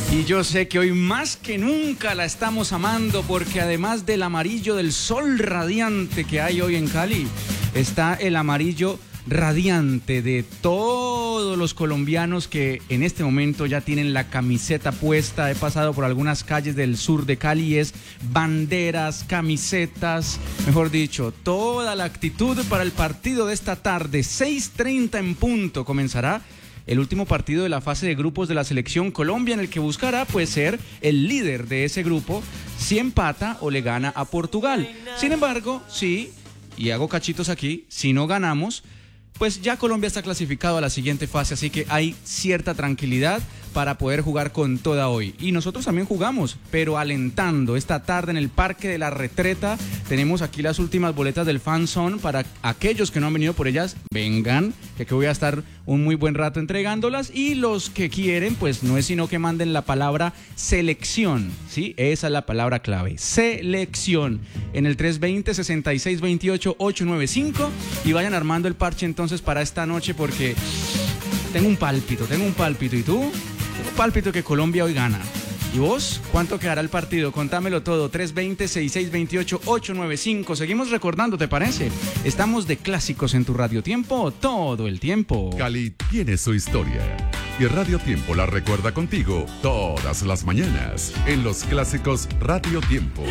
Y yo sé que hoy más que nunca la estamos amando porque además del amarillo del sol radiante que hay hoy en Cali, está el amarillo radiante de todos los colombianos que en este momento ya tienen la camiseta puesta. He pasado por algunas calles del sur de Cali y es banderas, camisetas, mejor dicho, toda la actitud para el partido de esta tarde, 6:30 en punto, comenzará el último partido de la fase de grupos de la selección Colombia, en el que buscará pues ser el líder de ese grupo si empata o le gana a Portugal. Sin embargo, sí, y hago cachitos aquí, si no ganamos, pues ya Colombia está clasificado a la siguiente fase, así que hay cierta tranquilidad para poder jugar con toda hoy. Y nosotros también jugamos, pero alentando. Esta tarde en el Parque de la Retreta tenemos aquí las últimas boletas del Fan Zone para aquellos que no han venido por ellas, vengan, que aquí voy a estar un muy buen rato entregándolas. Y los que quieren, pues no es sino que manden la palabra selección, ¿sí? Esa es la palabra clave, selección, en el 320-6628-895 y vayan armando el parche entonces para esta noche porque tengo un pálpito. ¿Y tú? Tengo un pálpito que Colombia hoy gana. ¿Y vos? ¿Cuánto quedará el partido? Contámelo todo, 320-6628-895. Seguimos recordando, ¿te parece? Estamos de clásicos en tu Radio Tiempo todo el tiempo. Cali tiene su historia y Radio Tiempo la recuerda contigo todas las mañanas en los clásicos Radio Tiempo.